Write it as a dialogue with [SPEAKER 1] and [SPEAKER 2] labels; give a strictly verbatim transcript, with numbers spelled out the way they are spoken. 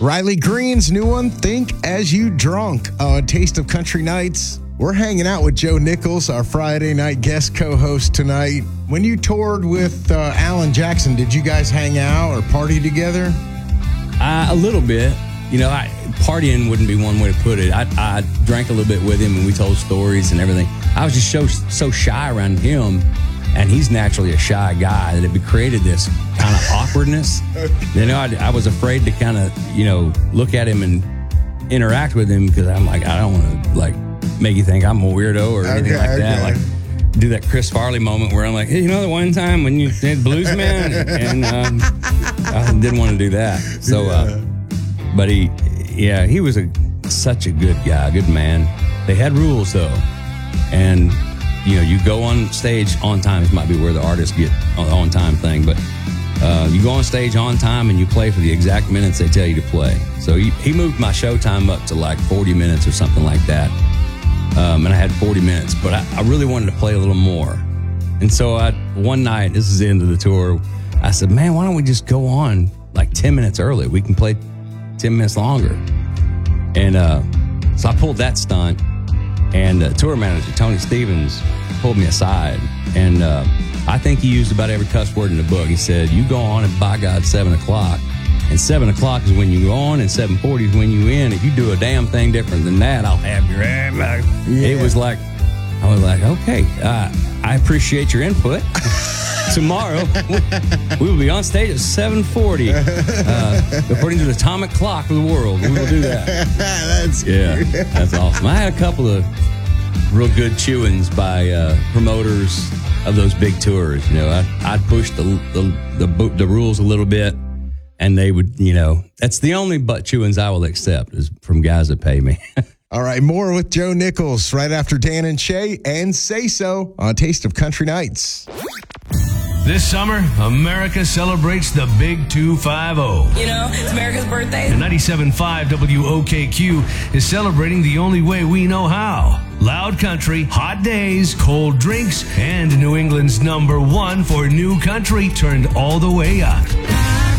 [SPEAKER 1] Riley Green's new one, Think As You Drunk, on Taste of Country Nights. We're hanging out with Joe Nichols, our Friday night guest co-host tonight. When you toured with uh, Alan Jackson, did you guys hang out or party together?
[SPEAKER 2] Uh, a little bit. You know, I, partying wouldn't be one way to put it. I, I drank a little bit with him and we told stories and everything. I was just so, so shy around him, and he's naturally a shy guy, that it created this kind of awkwardness. You know, I, I was afraid to kind of, you know, look at him and interact with him because I'm like, I don't want to, like, make you think I'm a weirdo or anything okay, like okay. that. Like, do that Chris Farley moment where I'm like, hey, you know, the one time when you did Bluesman? And um, I didn't want to do that. So, yeah. uh, but he, yeah, he was a such a good guy, good man. They had rules, though. And, you know, you go on stage on time. This might be where the artists get on the on time thing, but uh, you go on stage on time and you play for the exact minutes they tell you to play. So he, he moved my show time up to like forty minutes or something like that. Um, and I had forty minutes, but I, I really wanted to play a little more. And so I, one night, this is the end of the tour, I said, man, why don't we just go on like ten minutes early? We can play ten minutes longer. And uh, so I pulled that stunt. And uh, tour manager, Tony Stevens, pulled me aside. And uh, I think he used about every cuss word in the book. He said, you go on and by God, seven o'clock. And seven o'clock is when you go on and seven forty is when you in. If you do a damn thing different than that, I'll have your ass back. Yeah. It was like, I was like, okay, uh, I appreciate your input. Tomorrow, we will be on stage at seven forty, uh, according to the atomic clock of the world. We will do that.
[SPEAKER 1] That's
[SPEAKER 2] yeah,
[SPEAKER 1] good.
[SPEAKER 2] That's awesome. I had a couple of real good chewings by uh, promoters of those big tours. You know, I, I'd push the, the the the rules a little bit, and they would, you know, that's the only butt chewings I will accept is from guys that pay me.
[SPEAKER 1] All right, more with Joe Nichols right after Dan and Shay and Say So on Taste of Country Nights.
[SPEAKER 3] This summer, America celebrates the Big two fifty.
[SPEAKER 4] You know, it's America's birthday.
[SPEAKER 3] And ninety-seven point five W O K Q is celebrating the only way we know how. Loud country, hot days, cold drinks, and New England's number one for new country turned all the way up.